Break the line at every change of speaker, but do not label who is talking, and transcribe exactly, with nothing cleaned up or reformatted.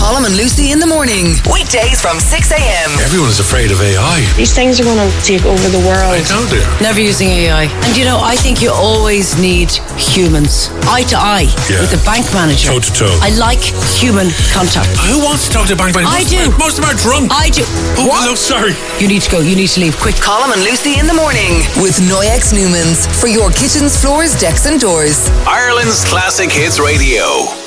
Colm and Lucy in the morning. Weekdays from six a.m.
Everyone is afraid of A I.
These things are going to take over the world.
I know they are.
Never using A I. And you know, I think you always need humans. Eye to eye
Yeah.
with the bank manager.
Toe to toe.
I like human contact.
Who wants to talk to a bank manager?
I
Most
do.
Of them, most of them are drunk.
I do.
Oh,
What?
hello, sorry.
You need to go. You need to leave quick.
Colm and Lucy in the morning with Noyex Newmans for your kitchens, floors, decks and doors.
Ireland's Classic Hits Radio.